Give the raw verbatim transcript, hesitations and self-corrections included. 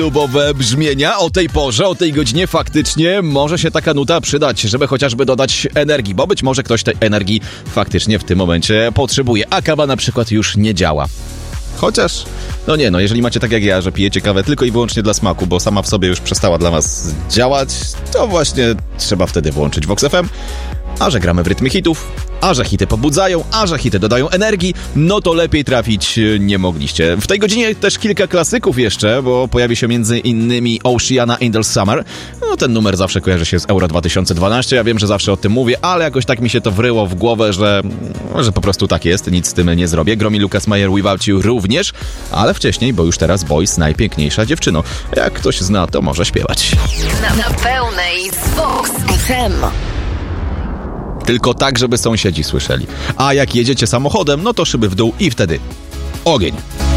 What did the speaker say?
klubowe brzmienia o tej porze, o tej godzinie faktycznie może się taka nuta przydać, żeby chociażby dodać energii, bo być może ktoś tej energii faktycznie w tym momencie potrzebuje, a kawa na przykład już nie działa. Chociaż, no nie, no jeżeli macie tak jak ja, że pijecie kawę tylko i wyłącznie dla smaku, bo sama w sobie już przestała dla was działać, to właśnie trzeba wtedy włączyć Vox F M. A że gramy w rytmie hitów, a że hity pobudzają, a że hity dodają energii, no to lepiej trafić nie mogliście. W tej godzinie też kilka klasyków jeszcze, bo pojawi się między innymi Oceana Angel Summer. No ten numer zawsze kojarzy się z Euro dwa tysiące dwanaście, ja wiem, że zawsze o tym mówię, ale jakoś tak mi się to wryło w głowę, że, że po prostu tak jest, nic z tym nie zrobię. Gromi Lucas Meyer Without You również, ale wcześniej, bo już teraz Boys, najpiękniejsza dziewczyno. Jak ktoś zna, to może śpiewać. Na, na pełnej z Vox F M. Tylko tak, żeby sąsiedzi słyszeli. A jak jedziecie samochodem, no to szyby w dół i wtedy ogień.